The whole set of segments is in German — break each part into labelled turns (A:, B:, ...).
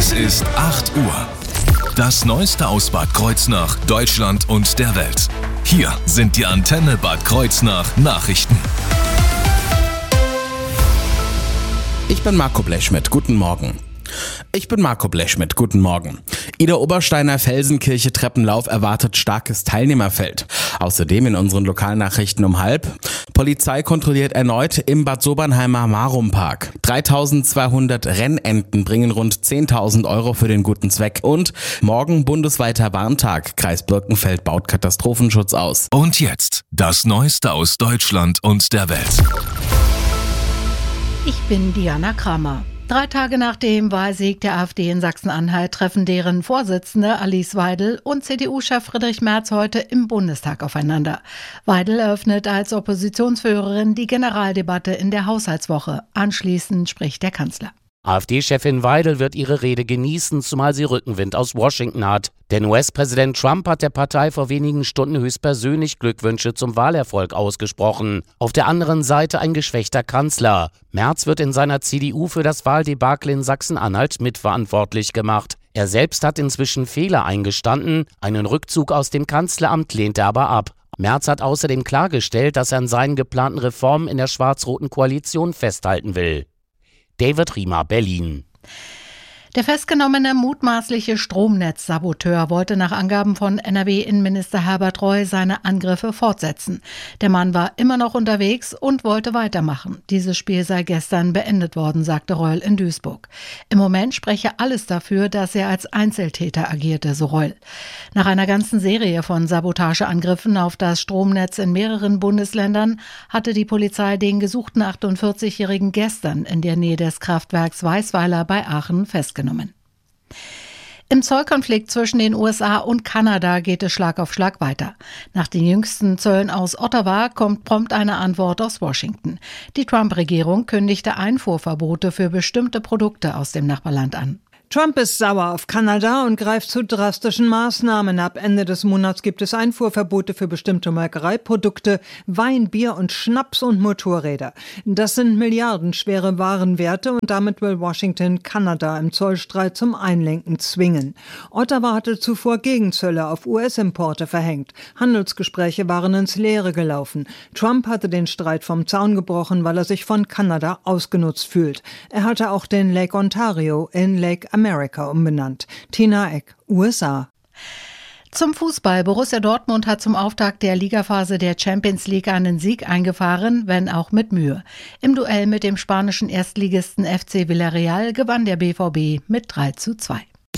A: Es ist 8 Uhr. Das Neueste aus Bad Kreuznach, Deutschland und der Welt. Hier sind die Antenne Bad Kreuznach Nachrichten.
B: Ich bin Marco Blechschmidt, guten Morgen. Ida Obersteiner Felsenkirche Treppenlauf erwartet starkes Teilnehmerfeld. Außerdem in unseren Lokalnachrichten um 12:30. Polizei kontrolliert erneut im Bad Sobernheimer Marumpark. 3200 Rennenten bringen rund 10.000 Euro für den guten Zweck. Und morgen bundesweiter Warntag. Kreis Birkenfeld baut Katastrophenschutz aus.
A: Und jetzt das Neueste aus Deutschland und der Welt.
C: Ich bin Diana Kramer. 3 Tage nach dem Wahlsieg der AfD in Sachsen-Anhalt treffen deren Vorsitzende Alice Weidel und CDU-Chef Friedrich Merz heute im Bundestag aufeinander. Weidel eröffnet als Oppositionsführerin die Generaldebatte in der Haushaltswoche. Anschließend spricht der Kanzler.
D: AfD-Chefin Weidel wird ihre Rede genießen, zumal sie Rückenwind aus Washington hat. Denn US-Präsident Trump hat der Partei vor wenigen Stunden höchstpersönlich Glückwünsche zum Wahlerfolg ausgesprochen. Auf der anderen Seite ein geschwächter Kanzler. Merz wird in seiner CDU für das Wahldebakel in Sachsen-Anhalt mitverantwortlich gemacht. Er selbst hat inzwischen Fehler eingestanden, einen Rückzug aus dem Kanzleramt lehnt er aber ab. Merz hat außerdem klargestellt, dass er an seinen geplanten Reformen in der schwarz-roten Koalition festhalten will. David Riemer, Berlin.
C: Der festgenommene mutmaßliche Stromnetzsaboteur wollte nach Angaben von NRW-Innenminister Herbert Reul seine Angriffe fortsetzen. Der Mann war immer noch unterwegs und wollte weitermachen. Dieses Spiel sei gestern beendet worden, sagte Reul in Duisburg. Im Moment spreche alles dafür, dass er als Einzeltäter agierte, so Reul. Nach einer ganzen Serie von Sabotageangriffen auf das Stromnetz in mehreren Bundesländern hatte die Polizei den gesuchten 48-Jährigen gestern in der Nähe des Kraftwerks Weißweiler bei Aachen festgenommen. Im Zollkonflikt zwischen den USA und Kanada geht es Schlag auf Schlag weiter. Nach den jüngsten Zöllen aus Ottawa kommt prompt eine Antwort aus Washington. Die Trump-Regierung kündigte Einfuhrverbote für bestimmte Produkte aus dem Nachbarland an.
E: Trump ist sauer auf Kanada und greift zu drastischen Maßnahmen. Ab Ende des Monats gibt es Einfuhrverbote für bestimmte Molkereiprodukte, Wein, Bier und Schnaps und Motorräder. Das sind milliardenschwere Warenwerte und damit will Washington Kanada im Zollstreit zum Einlenken zwingen. Ottawa hatte zuvor Gegenzölle auf US-Importe verhängt. Handelsgespräche waren ins Leere gelaufen. Trump hatte den Streit vom Zaun gebrochen, weil er sich von Kanada ausgenutzt fühlt. Er hatte auch den Lake Ontario in Lake America umbenannt. Tina Eck, USA.
C: Zum Fußball. Borussia Dortmund hat zum Auftakt der Ligaphase der Champions League einen Sieg eingefahren, wenn auch mit Mühe. Im Duell mit dem spanischen Erstligisten FC Villarreal gewann der BVB mit 3:2.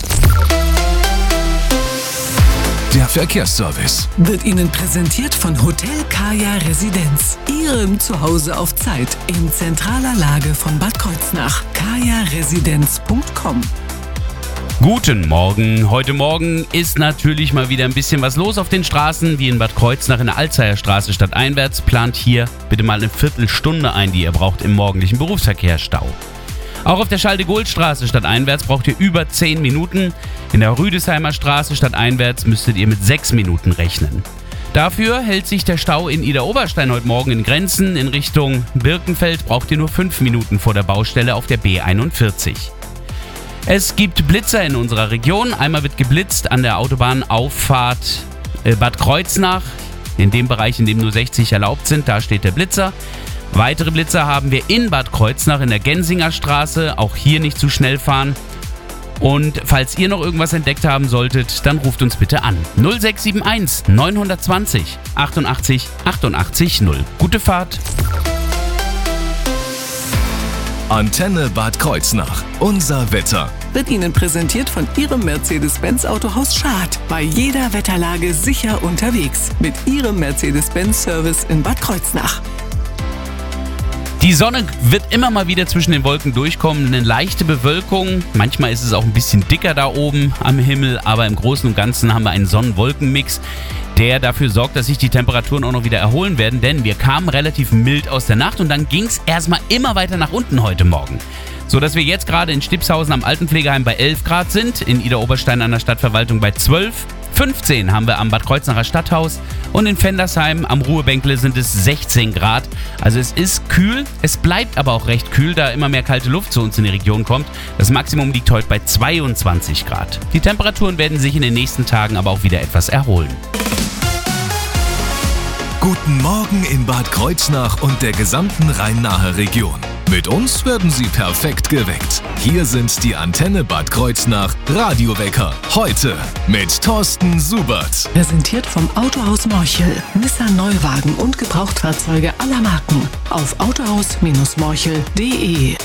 A: Der Verkehrsservice
F: wird Ihnen präsentiert von Hotel Kaya Residenz. Ihrem Zuhause auf Zeit in zentraler Lage von Bad Kreuznach. kajaresidenz.com.
G: Guten Morgen. Heute Morgen ist natürlich mal wieder ein bisschen was los auf den Straßen. Wie in Bad Kreuznach in der Alzeyer Straße stadteinwärts plant hier bitte mal eine Viertelstunde ein, die ihr braucht im morgendlichen Berufsverkehrsstau. Auch auf der Schalde-Gold-Straße stadteinwärts braucht ihr über 10 Minuten. In der Rüdesheimer Straße stadteinwärts müsstet ihr mit 6 Minuten rechnen. Dafür hält sich der Stau in Ida-Oberstein heute Morgen in Grenzen. In Richtung Birkenfeld braucht ihr nur 5 Minuten vor der Baustelle auf der B41. Es gibt Blitzer in unserer Region. Einmal wird geblitzt an der Autobahnauffahrt Bad Kreuznach. In dem Bereich, in dem nur 60 erlaubt sind, da steht der Blitzer. Weitere Blitzer haben wir in Bad Kreuznach in der Gensinger Straße. Auch hier nicht zu schnell fahren. Und falls ihr noch irgendwas entdeckt haben solltet, dann ruft uns bitte an. 0671 920 88 88 0. Gute Fahrt.
A: Antenne Bad Kreuznach. Unser Wetter
F: wird Ihnen präsentiert von Ihrem Mercedes-Benz Autohaus Schad. Bei jeder Wetterlage sicher unterwegs. Mit Ihrem Mercedes-Benz-Service in Bad Kreuznach.
G: Die Sonne wird immer mal wieder zwischen den Wolken durchkommen, eine leichte Bewölkung. Manchmal ist es auch ein bisschen dicker da oben am Himmel, aber im Großen und Ganzen haben wir einen Sonnen-Wolken-Mix, der dafür sorgt, dass sich die Temperaturen auch noch wieder erholen werden, denn wir kamen relativ mild aus der Nacht und dann ging es erstmal immer weiter nach unten heute Morgen. So dass wir jetzt gerade in Stipshausen am Altenpflegeheim bei 11 Grad sind, in Ida-Oberstein an der Stadtverwaltung bei 12, 15 haben wir am Bad Kreuznacher Stadthaus und in Vendersheim am Ruhebänkle sind es 16 Grad. Also es ist kühl, es bleibt aber auch recht kühl, da immer mehr kalte Luft zu uns in die Region kommt. Das Maximum liegt heute bei 22 Grad. Die Temperaturen werden sich in den nächsten Tagen aber auch wieder etwas erholen.
A: Guten Morgen in Bad Kreuznach und der gesamten Rhein-Nahe Region. Mit uns werden Sie perfekt geweckt. Hier sind die Antenne Bad Kreuznach Radiowecker. Heute mit Thorsten Subert.
F: Präsentiert vom Autohaus Morchel. Nissan Neuwagen und Gebrauchtfahrzeuge aller Marken. Auf autohaus-morchel.de.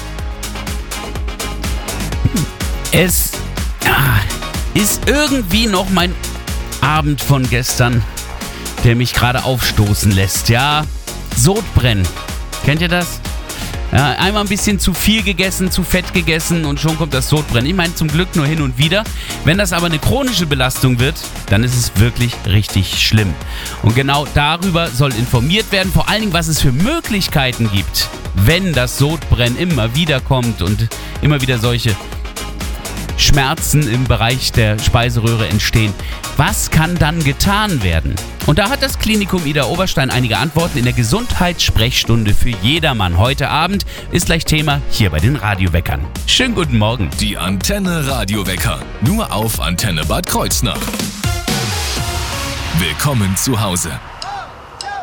G: Es ist irgendwie noch mein Abend von gestern, der mich gerade aufstoßen lässt. Ja, Sodbrennen. Kennt ihr das? Ja, einmal ein bisschen zu viel gegessen, zu fett gegessen und schon kommt das Sodbrennen. Ich meine zum Glück nur hin und wieder. Wenn das aber eine chronische Belastung wird, dann ist es wirklich richtig schlimm. Und genau darüber soll informiert werden, vor allen Dingen, was es für Möglichkeiten gibt, wenn das Sodbrennen immer wieder kommt und immer wieder solche Schmerzen im Bereich der Speiseröhre entstehen. Was kann dann getan werden? Und da hat das Klinikum Idar-Oberstein einige Antworten in der Gesundheitssprechstunde für jedermann. Heute Abend ist gleich Thema hier bei den Radioweckern. Schönen guten Morgen.
A: Die Antenne Radiowecker. Nur auf Antenne Bad Kreuznach. Willkommen zu Hause.